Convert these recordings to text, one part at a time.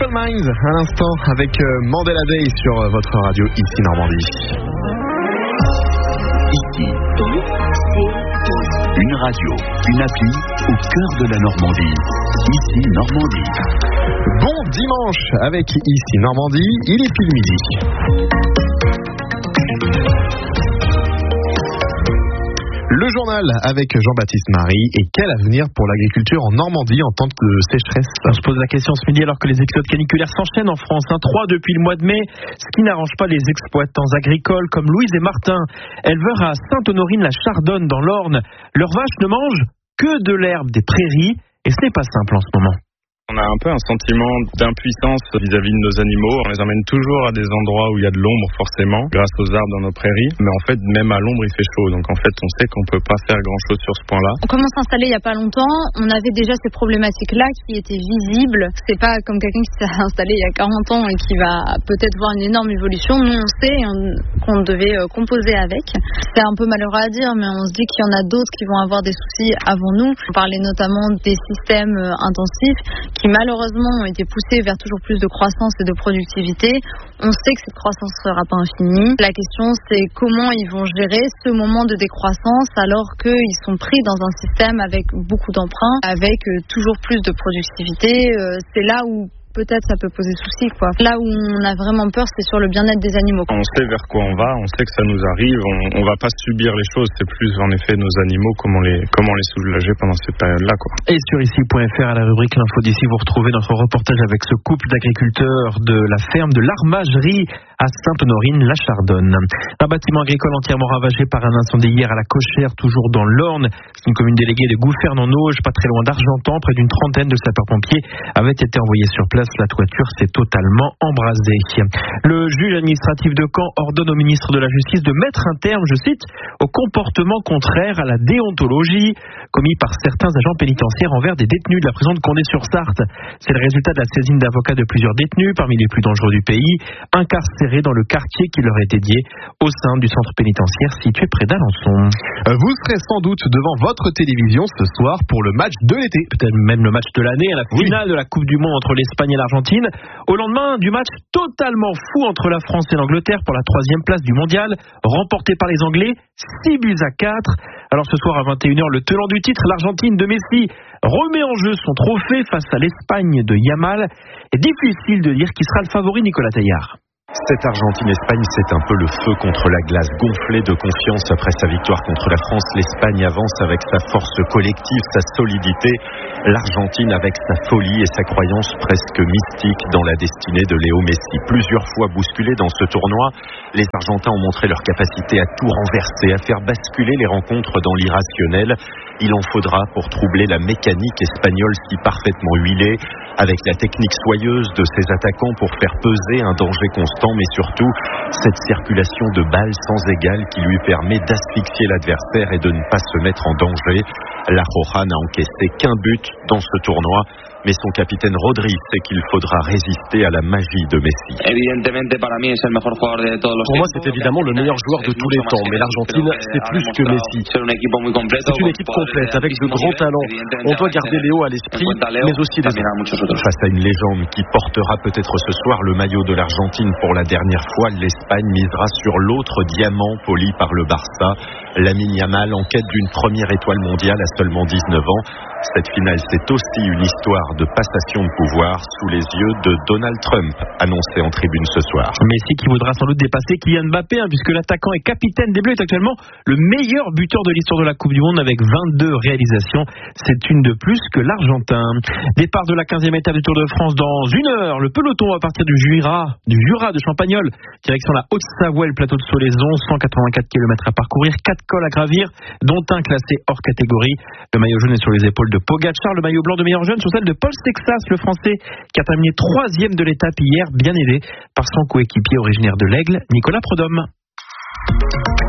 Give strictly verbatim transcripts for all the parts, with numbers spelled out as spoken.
Simple Minds à l'instant avec Mandela Day sur votre radio ici Normandie. Ici, une radio, une appli au cœur de la Normandie. Ici Normandie. Bon dimanche avec ici Normandie, il est pile midi. Le journal avec Jean-Baptiste Marie. Et quel avenir pour l'agriculture en Normandie en temps de sécheresse? On se pose la question ce midi alors que les épisodes caniculaires s'enchaînent en France. Un trois depuis le mois de mai, ce qui n'arrange pas les exploitants agricoles comme Louise et Martin, éleveurs à Sainte-Honorine-la-Chardonne dans l'Orne. Leurs vaches ne mangent que de l'herbe des prairies et ce n'est pas simple en ce moment. On a un peu un sentiment d'impuissance vis-à-vis de nos animaux. On les emmène toujours à des endroits où il y a de l'ombre forcément, grâce aux arbres dans nos prairies. Mais en fait, même à l'ombre, il fait chaud. Donc en fait, on sait qu'on peut pas faire grand-chose sur ce point-là. On commence à s'installer il y a pas longtemps. On avait déjà ces problématiques-là qui étaient visibles. C'est pas comme quelqu'un qui s'est installé il y a quarante ans et qui va peut-être voir une énorme évolution. Nous, on sait qu'on devait composer avec. C'est un peu malheureux à dire, mais on se dit qu'il y en a d'autres qui vont avoir des soucis avant nous. On parlait notamment des systèmes intensifs qui malheureusement ont été poussés vers toujours plus de croissance et de productivité. On sait que cette croissance ne sera pas infinie. La question, c'est comment ils vont gérer ce moment de décroissance alors qu'ils sont pris dans un système avec beaucoup d'emprunts, avec toujours plus de productivité. C'est là où peut-être ça peut poser souci, quoi. Là où on a vraiment peur, c'est sur le bien-être des animaux. On sait vers quoi on va, on sait que ça nous arrive, on, on va pas subir les choses, c'est plus en effet nos animaux, comment les, comment les soulager pendant cette période-là, quoi. Et sur ici point f r, à la rubrique L'info d'ici, vous retrouvez notre reportage avec ce couple d'agriculteurs de la ferme de l'Armagerie à Sainte-Honorine-la-Chardonne. Un bâtiment agricole entièrement ravagé par un incendie hier à la Cochère, toujours dans l'Orne. C'est une commune déléguée de Gouffern-en-Auge, pas très loin d'Argentan. Près d'une trentaine de sapeurs-pompiers avaient été envoyés sur place. La toiture s'est totalement embrasée. Le juge administratif de Caen ordonne au ministre de la Justice de mettre un terme, je cite, au comportement contraire à la déontologie commis par certains agents pénitentiaires envers des détenus de la prison de Condé-sur-Sarthe. C'est le résultat de la saisine d'avocats de plusieurs détenus, parmi les plus dangereux du pays, incarcérés dans le quartier qui leur est dédié au sein du centre pénitentiaire situé près d'Alençon. Vous serez sans doute devant votre télévision ce soir pour le match de l'été. Peut-être même le match de l'année, à la finale oui. de la Coupe du Monde entre l'Espagne et l'Argentine. Au lendemain du match totalement fou entre la France et l'Angleterre pour la troisième place du mondial, remporté par les Anglais, six buts à quatre. Alors ce soir à vingt et une heures, le tenant du titre, l'Argentine de Messi, remet en jeu son trophée face à l'Espagne de Yamal. Et difficile de dire qui sera le favori, Nicolas Taillard. Cette Argentine-Espagne, c'est un peu le feu contre la glace. Gonflé de confiance après sa victoire contre la France, l'Espagne avance avec sa force collective, sa solidité. L'Argentine avec sa folie et sa croyance presque mystique dans la destinée de Léo Messi. Plusieurs fois bousculés dans ce tournoi, les Argentins ont montré leur capacité à tout renverser, à faire basculer les rencontres dans l'irrationnel. Il en faudra pour troubler la mécanique espagnole si parfaitement huilée, avec la technique soyeuse de ses attaquants pour faire peser un danger constant, mais surtout cette circulation de balles sans égale qui lui permet d'asphyxier l'adversaire et de ne pas se mettre en danger. La Roja n'a encaissé qu'un but dans ce tournoi, mais son capitaine Rodri sait qu'il faudra résister à la magie de Messi. Pour moi, c'est évidemment le meilleur joueur de tous les temps, mais l'Argentine, c'est plus que Messi. C'est une équipe complète, avec de grands talents. On doit garder Léo à l'esprit, mais aussi les autres. Face à une légende qui portera peut-être ce soir le maillot de l'Argentine pour la dernière fois, l'Espagne misera sur l'autre diamant poli par le Barça. Lamine Yamal en quête d'une première étoile mondiale à seulement dix-neuf ans. Cette finale, c'est aussi une histoire de passation de pouvoir sous les yeux de Donald Trump, annoncé en tribune ce soir. Messi qui voudra sans doute dépasser Kylian Mbappé, hein, puisque l'attaquant et capitaine des Bleus est actuellement le meilleur buteur de l'histoire de la Coupe du Monde avec vingt-deux réalisations. C'est une de plus que l'Argentin. Départ de la quinzième étape du Tour de France dans une heure. Le peloton va partir du Jura, du Jura de Champagnole, direction la Haute-Savoie et le plateau de Solaison, cent quatre-vingt-quatre kilomètres à parcourir, quatre cols à gravir, dont un classé hors catégorie. Le maillot jaune est sur les épaules de Pogacar, le maillot blanc de meilleur jeune sur celle de Paul Sexas, le Français qui a terminé troisième de l'étape hier, bien aidé par son coéquipier originaire de l'Aigle, Nicolas Prodhomme.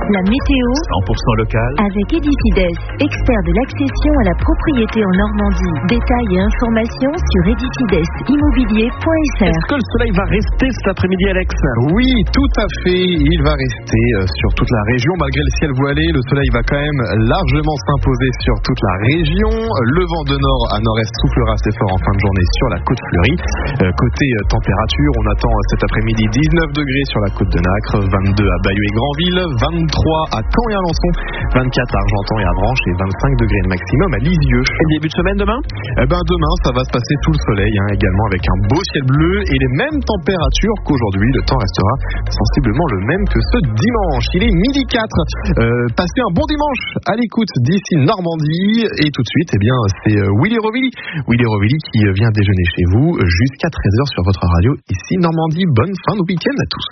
La météo cent pour cent local avec Edifides, expert de l'accession à la propriété en Normandie. Détails et informations sur edifides immobilier point f r. Est-ce que le soleil va rester cet après-midi, Alex? Oui, tout à fait. Il va rester sur toute la région. Malgré le ciel voilé, le soleil va quand même largement s'imposer sur toute la région. Le vent de nord à nord-est soufflera assez fort en fin de journée sur la côte fleurie. Euh, côté euh, température, on attend euh, cet après-midi dix-neuf degrés sur la côte de Nacre, vingt-deux à Bayeux et Granville, vingt-trois à Caen et Alençon, vingt-quatre à Argentan et Avranches et vingt-cinq degrés de maximum à Lisieux. Et début de semaine demain? Eh ben demain, ça va se passer sous le soleil, hein, également avec un beau ciel bleu et les mêmes températures qu'aujourd'hui. Le temps restera sensiblement le même que ce dimanche. Il est midi quatre. Euh, passez un bon dimanche à l'écoute d'ici Normandie. Et tout de suite, eh bien, c'est Willy Rovilly. Willy Rovilly qui vient déjeuner chez vous jusqu'à treize heures sur votre radio ici Normandie. Bonne fin de week-end à tous.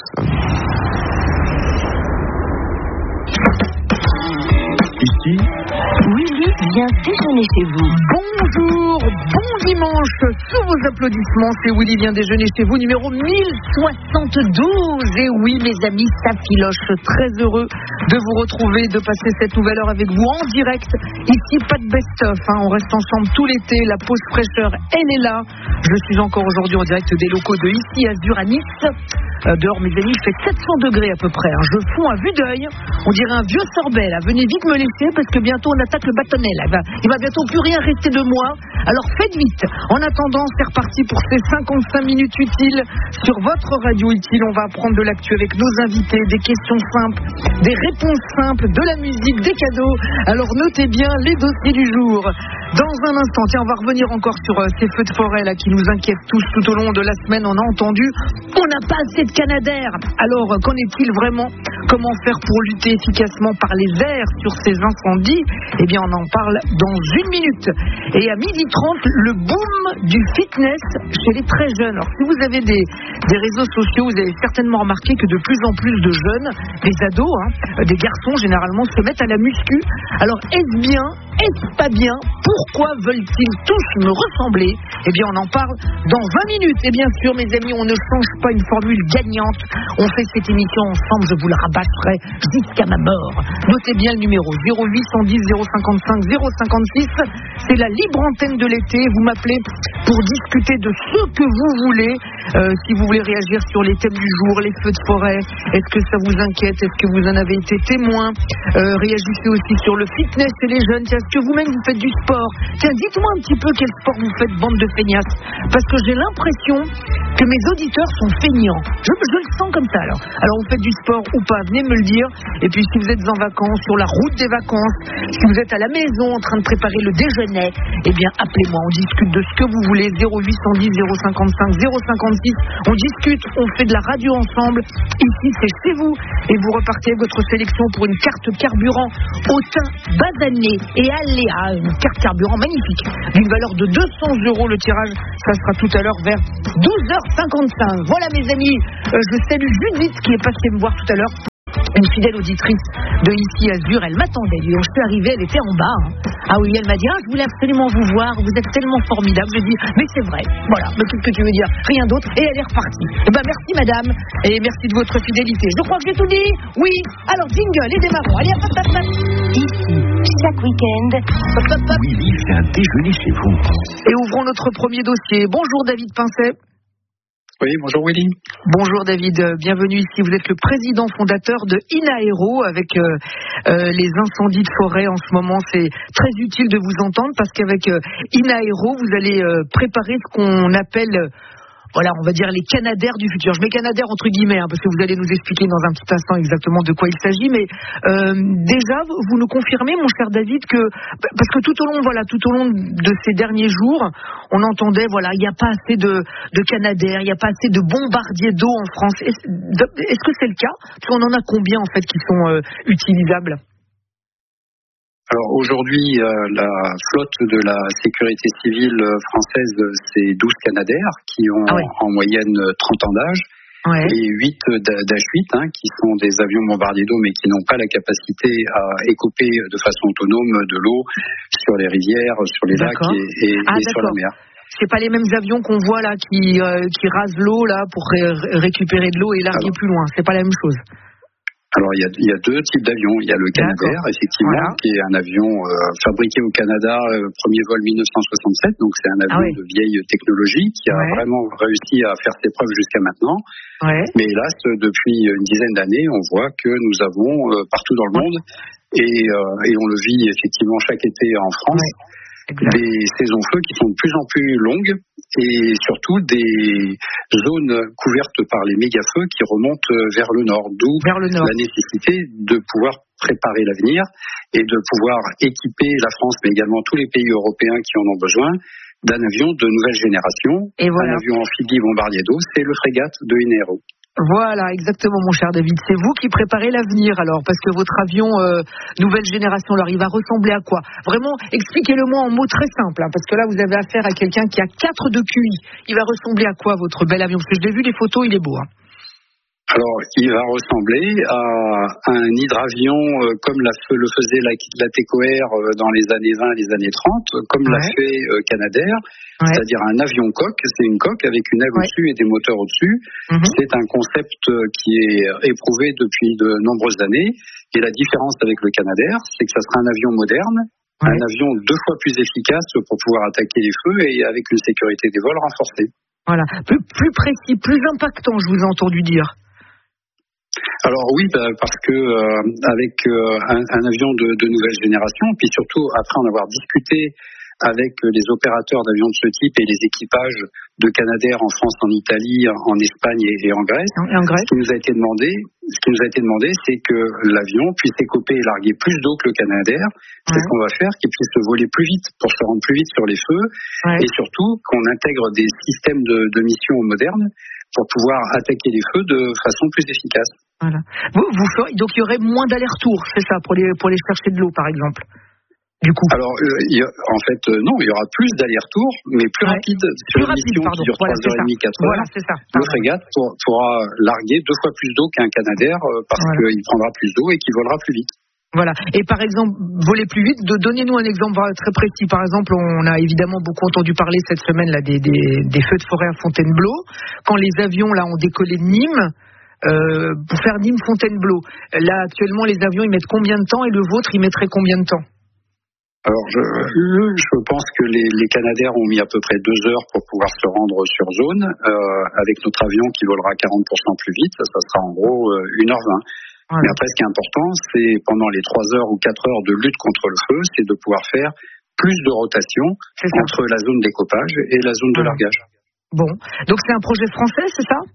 Ici, Willy vient déjeuner chez vous. Bonjour, bon dimanche, sous vos applaudissements, c'est Willy vient déjeuner chez vous, numéro mille soixante-douze. Et oui, mes amis, ça filoche, très heureux de vous retrouver, de passer cette nouvelle heure avec vous en direct. Ici, pas de best-of, hein. On reste ensemble tout l'été, la pause fraîcheur, elle est là. Je suis encore aujourd'hui en direct des locaux de Ici Azur à Nice. Euh, dehors, mes amis, il fait sept cents degrés à peu près, hein. Je fonds à vue d'œil, on dirait un vieux sorbet, là. Venez vite me laisser parce que bientôt on attaque le bâtonnet, là. Il va, il va bientôt plus rien rester de moi. Alors faites vite. En attendant, c'est reparti pour ces cinquante-cinq minutes utiles sur votre radio utile. On va apprendre de l'actu avec nos invités, des questions simples, des réponses simples, de la musique, des cadeaux. Alors notez bien les dossiers du jour. Dans un instant, tiens, on va revenir encore sur euh, ces feux de forêt là qui nous inquiètent tous tout au long de la semaine. On a entendu, on n'a pas assez de canadair. Alors, euh, qu'en est-il vraiment? Comment faire pour lutter efficacement par les airs sur ces incendies? Eh bien, on en parle dans une minute. Et à midi trente, le boom du fitness chez les très jeunes. Alors, si vous avez des, des réseaux sociaux, vous avez certainement remarqué que de plus en plus de jeunes, des ados, hein, des garçons généralement, se mettent à la muscu. Alors, est-ce bien? Est-ce pas bien? Pourquoi veulent-ils tous me ressembler? Eh bien, on en parle dans vingt minutes. Et bien sûr, mes amis, on ne change pas une formule gagnante. On fait cette émission ensemble, je vous la rabattrai jusqu'à ma mort. Notez bien le numéro zéro huit cent dix zéro cinquante-cinq zéro cinquante-six. C'est la libre antenne de l'été. Vous m'appelez pour discuter de ce que vous voulez. Euh, si vous voulez réagir sur les thèmes du jour, les feux de forêt, est-ce que ça vous inquiète? Est-ce que vous en avez été témoin? euh, Réagissez aussi sur le fitness et les jeunes. Tiens, est-ce que vous-même vous faites du sport? Tiens, dites-moi un petit peu quel sport vous faites, bande de feignasses. Parce que j'ai l'impression que mes auditeurs sont feignants. Je, je le sens comme ça alors. Alors vous faites du sport ou pas, venez me le dire. Et puis si vous êtes en vacances, sur la route des vacances, si vous êtes à la maison en train de préparer le déjeuner, eh bien appelez-moi, on discute de ce que vous voulez. Zéro huit cent dix zéro cinquante-cinq zéro cinquante-six. On discute, on fait de la radio ensemble. Ici c'est chez vous. Et vous repartez avec votre sélection pour une carte carburant au teint basané et aléa. Une carte carburant magnifique, d'une valeur de deux cents euros. Le tirage, ça sera tout à l'heure vers douze heures cinquante-cinq. Voilà mes amis, euh, je salue Judith qui est passée me voir tout à l'heure. Une fidèle auditrice de Ici Azur, elle m'attendait. Je suis arrivée, elle était en bas. Hein. Ah oui, elle m'a dit, ah, je voulais absolument vous voir, vous êtes tellement formidable. Je dis, mais c'est vrai. Voilà, mais qu'est-ce que tu veux dire? Rien d'autre. Et elle est repartie. Eh ben merci madame, et merci de votre fidélité. Je crois que j'ai tout dit. Oui, alors jingle et démarrons. Allez, hop, hop, hop, hop. Ici, chaque week-end, Hop, hop, hop. Willy vient déjeuner chez vous. Et ouvrons notre premier dossier. Bonjour David Pincet. Oui, bonjour Willy. Bonjour David, bienvenue ici. Vous êtes le président fondateur de Inaero avec euh, euh, les incendies de forêt en ce moment. C'est très utile de vous entendre parce qu'avec euh, Inaero, vous allez euh, préparer ce qu'on appelle... Euh, Voilà, on va dire les canadaires du futur. Je mets canadaires entre guillemets, hein, parce que vous allez nous expliquer dans un petit instant exactement de quoi il s'agit. Mais euh, déjà, vous nous confirmez, mon cher David, que parce que tout au long, voilà, tout au long de ces derniers jours, on entendait, voilà, il n'y a pas assez de, de canadaires, il n'y a pas assez de bombardiers d'eau en France. Est-ce, est-ce que c'est le cas? Parce qu'on en a combien en fait qui sont euh, utilisables? Alors aujourd'hui, euh, la flotte de la sécurité civile française, c'est douze canadaires qui ont ah ouais. en moyenne trente ans d'âge. Ouais. Et huit d'H huit, hein, qui sont des avions bombardiers d'eau, mais qui n'ont pas la capacité à écoper de façon autonome de l'eau sur les rivières, sur les d'accord. lacs et, et, ah, et sur la mer. C'est pas les mêmes avions qu'on voit là qui, euh, qui rasent l'eau là pour ré- récupérer de l'eau et larguer Alors, plus loin. C'est pas la même chose. Alors il y, a, il y a deux types d'avions. Il y a le Canadair, effectivement, voilà. qui est un avion euh, fabriqué au Canada, euh, premier vol mille neuf cent soixante-sept, donc c'est un avion ah oui. de vieille technologie qui a ouais. vraiment réussi à faire ses preuves jusqu'à maintenant. Ouais. Mais hélas, depuis une dizaine d'années, on voit que nous avons euh, partout dans le monde, et, euh, et on le vit effectivement chaque été en France, ouais. Exact. Des saisons feux qui sont de plus en plus longues et surtout des zones couvertes par les méga-feux qui remontent vers le nord, d'où vers le nord. La nécessité de pouvoir préparer l'avenir et de pouvoir équiper la France, mais également tous les pays européens qui en ont besoin, d'un avion de nouvelle génération, et voilà. un avion amphibie bombardier d'eau, c'est le Frégate de Hénéraux. Voilà, exactement, mon cher David. C'est vous qui préparez l'avenir, alors, parce que votre avion euh, nouvelle génération, alors, il va ressembler à quoi? Vraiment, expliquez-le-moi en mots très simples, hein, parce que là, vous avez affaire à quelqu'un qui a quatre de Q I. Il va ressembler à quoi, votre bel avion? Parce que je l'ai vu, les photos, il est beau. Hein. Alors, il va ressembler à un hydravion euh, comme la, le faisait la, la TECOR euh, dans les années vingt et les années trente, comme ouais. l'a fait euh, Canadair, ouais. c'est-à-dire un avion coque, c'est une coque avec une aile ouais. au-dessus et des moteurs au-dessus. Mm-hmm. C'est un concept qui est éprouvé depuis de nombreuses années, et la différence avec le Canadair, c'est que ça sera un avion moderne, ouais. un avion deux fois plus efficace pour pouvoir attaquer les feux et avec une sécurité des vols renforcée. Voilà, plus, plus précis, plus impactant, je vous ai entendu dire. Alors oui, bah, parce que euh, avec euh, un, un avion de, de nouvelle génération, puis surtout après en avoir discuté avec les opérateurs d'avions de ce type et les équipages de Canadair en France, en Italie, en Espagne et, et en Grèce, et en Grèce. Ce qui nous a été demandé, ce qui nous a été demandé, c'est que l'avion puisse écoper et larguer plus d'eau que le Canadair. C'est ouais. ce qu'on va faire, qu'il puisse voler plus vite pour se rendre plus vite sur les feux, ouais. et surtout qu'on intègre des systèmes de, de mission modernes pour pouvoir attaquer les feux de façon plus efficace. Voilà. Vous, vous ferez, donc il y aurait moins d'allers-retours, c'est ça, pour les, pour les chercher de l'eau, par exemple, du coup. Alors, euh, y a, en fait, euh, non, il y aura plus d'allers-retours, mais plus ouais. rapide. Sur une mission pardon. qui dure voilà, trois heures trente, quatre heures, voilà, c'est ça. le Frégate pour, pourra larguer deux fois plus d'eau qu'un Canadair, euh, parce voilà. qu'il prendra plus d'eau et qu'il volera plus vite. Voilà. Et par exemple, voler plus vite, de, donnez-nous un exemple très précis. Par exemple, on a évidemment beaucoup entendu parler cette semaine là, des, des, des feux de forêt à Fontainebleau. Quand les avions là ont décollé de Nîmes, euh, pour faire Nîmes-Fontainebleau, là actuellement les avions ils mettent combien de temps et le vôtre il mettrait combien de temps? Alors, je, je pense que les, les Canadair ont mis à peu près deux heures pour pouvoir se rendre sur zone. Euh, avec notre avion qui volera quarante pour cent plus vite, ça, ça sera en gros euh, une heure vingt. Ouais. Mais après, ce qui est important, c'est pendant les trois heures ou quatre heures de lutte contre le feu, c'est de pouvoir faire plus de rotation entre la zone d'écopage et la zone de ouais. largage. Bon, donc c'est un projet français, c'est ça?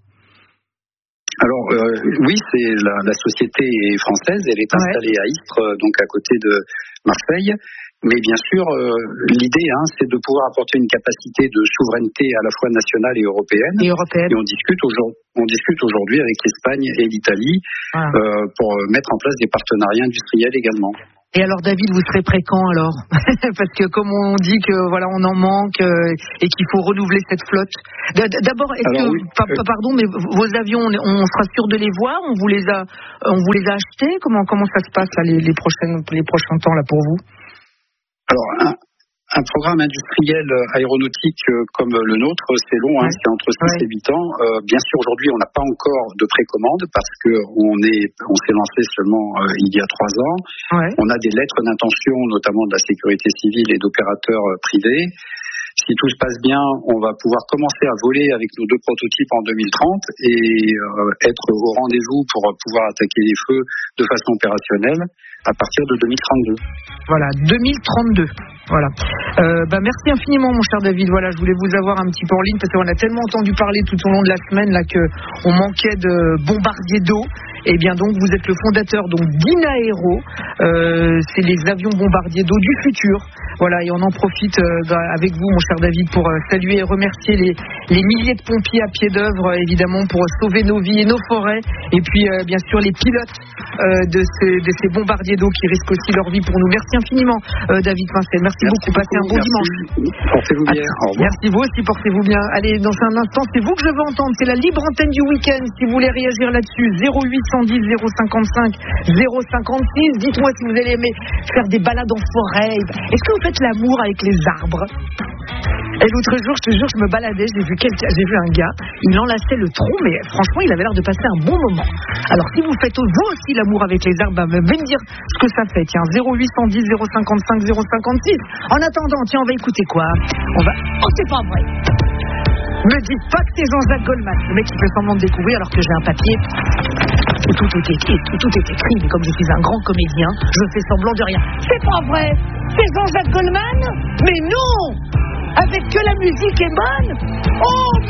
Alors euh, oui, c'est la, la société est française, elle est installée ouais. à Istres, donc à côté de Marseille. Mais bien sûr, euh, l'idée, hein, c'est de pouvoir apporter une capacité de souveraineté à la fois nationale et européenne. Et européenne. Et on discute aujourd'hui, on discute aujourd'hui avec l'Espagne et l'Italie ah. euh, pour mettre en place des partenariats industriels également. Et alors, David, vous serez prêt quand alors? Parce que comme on dit que voilà, on en manque euh, et qu'il faut renouveler cette flotte. D'abord, est-ce alors, que, oui, pa, euh, pardon, mais vos avions, on, on sera sûr de les voir? On vous les a, on vous les a achetés? Comment comment ça se passe là, les, les prochaines, les prochains temps là pour vous? Alors, un, un programme industriel aéronautique comme le nôtre, c'est long, ouais. hein, c'est entre six ouais. et huit ans. Euh, bien sûr, aujourd'hui, on n'a pas encore de précommande parce qu'on est, on s'est lancé seulement euh, il y a trois ans. Ouais. On a des lettres d'intention, notamment de la sécurité civile et d'opérateurs privés. Si tout se passe bien, on va pouvoir commencer à voler avec nos deux prototypes en deux mille trente et euh, être au rendez-vous pour pouvoir attaquer les feux de façon opérationnelle à partir de deux mille trente-deux. Voilà, deux mille trente-deux. Voilà. Euh, bah merci infiniment, mon cher David. Voilà, je voulais vous avoir un petit peu en ligne parce qu'on a tellement entendu parler tout au long de la semaine là que on manquait de bombardiers d'eau. Et bien donc, vous êtes le fondateur donc d'Inaero. Euh, c'est les avions bombardiers d'eau du futur. Voilà, et on en profite euh, avec vous, mon cher David, pour euh, saluer et remercier les, les milliers de pompiers à pied d'œuvre, évidemment, pour sauver nos vies et nos forêts. Et puis, euh, bien sûr, les pilotes euh, de, ces, de ces bombardiers d'eau qui risquent aussi leur vie pour nous. Merci infiniment, euh, David Pincel. Merci, merci beaucoup. Passez un bon merci. dimanche. Portez-vous bien. Au revoir. Merci, vous aussi, portez-vous bien. Allez, dans un instant, c'est vous que je veux entendre. C'est la libre antenne du week-end. Si vous voulez réagir là-dessus, zéro huit cent dix zéro cinquante-cinq zéro cinquante-six. Dites-moi si vous allez aimer faire des balades en forêt. Est-ce que vous faites l'amour avec les arbres? Et l'autre jour, je te jure, je me baladais, j'ai vu quelqu'un, j'ai vu un gars, il enlaçait le tronc, mais franchement, il avait l'air de passer un bon moment. Alors, si vous faites vous aussi l'amour avec les herbes, bah, venez me dire ce que ça fait. Tiens, zéro huit cent dix, zéro cinquante-cinq, zéro cinquante-six. En attendant, tiens, on va écouter quoi? On va... Oh, c'est pas vrai! Me dites pas que c'est Jean-Jacques Goldman, le mec qui fait semblant de découvrir alors que j'ai un papier où tout est écrit, tout, tout est écrit, mais comme je suis un grand comédien, je fais semblant de rien. C'est pas vrai! C'est Jean-Jacques Goldman? Mais non! Avec que la musique est bonne? Oh